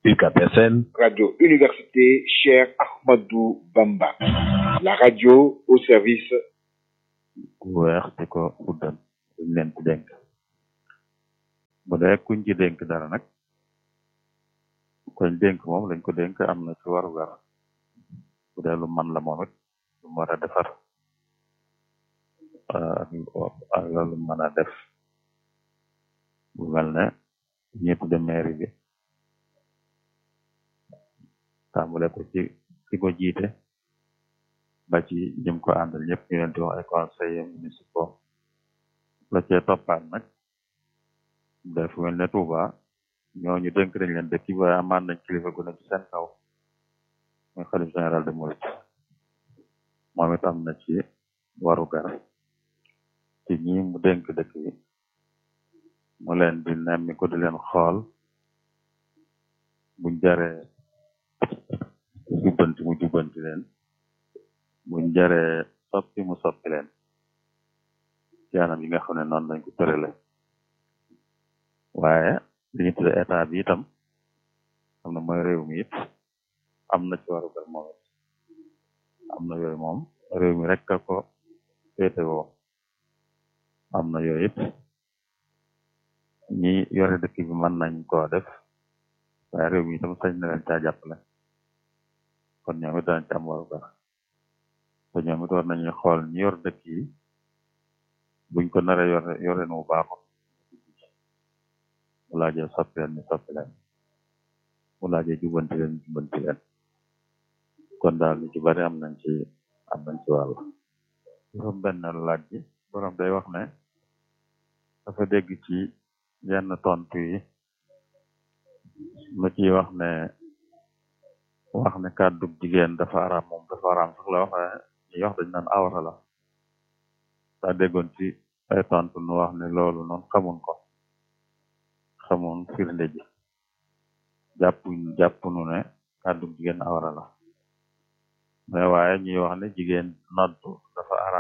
UCAB FM, Radio Université Cheikh Ahmadou Bamba. La radio au service ku weex di ko uddal duñ leen ci dénk bu dee kuñ ci dénk dara nag koñ dénk moom lañ ko dénk am na ci warugar bu dee lu man la moom it lu mu war a defar ak loolu mën a def bu mel ne ñi tudde mairie bi tàmbale ko ci ko jiite ba ci jëm ko àndal ñëpp ñu leen di wax ay conseillers municipaux la cee toppaat nag def mel ne Touba ñooñu dénk nañ leen dëkk ba amaan nañ kilifa gu ne ci seen kaw muy xalif général de Mouride moom it am na ci warugar ci ñi mu dénk dëkk bi mu leen di nemmi ko di leen xool buñ jaree jubbanti mu jubbanti leen buñ jaree soppi mu soppi leen ci anam yi nga xam ne noonu lañ ko tërale waaye li ñu tudde état bi itam xam ne mooy réew mi it am na ci warugar moom it am na yooyu moom réew mi rek a ko féetewoo am na yooyu it ñi yore dëkk bi mën nañ koo def waaye réew mi itam sañ na leen caa jàppale kon ñoom it danañ ci am warugar te ñoom it war nañuy xool ñi yor dëkk yi buñ ko nare yore nu baaxut mu laajee soppi leen ñu soppi leen mu laajee jubbanti leen jubbanti leen kon daal lu ci bari am nañ ci wàll juróom benn laaj bi borom day wax ne dafa dégg ci yenn tontu yi lu ciy wax ne kàddu jigéen dafa araam moom dafa araam sax la wax ñi wax dañ naan awra la daa déggoon ci ay tontu nu wax ne loolu noonu xamun firnde ji jàpp nu ne kàddu jigéen awra la mais waaye ñuy wax ne jigéen noddu dafa araam